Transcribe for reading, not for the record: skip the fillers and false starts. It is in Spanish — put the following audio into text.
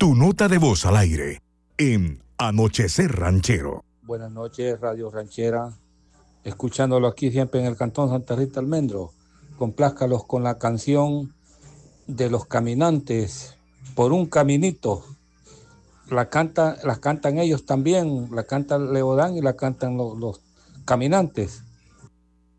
Tu nota de voz al aire en Anochecer Ranchero. Buenas noches, Radio Ranchera. Escuchándolo aquí siempre en el Cantón Santa Rita Almendro. Complázcalos con la canción de Los Caminantes, Por un Caminito. La cantan ellos también, la canta Leodán y la cantan los Caminantes.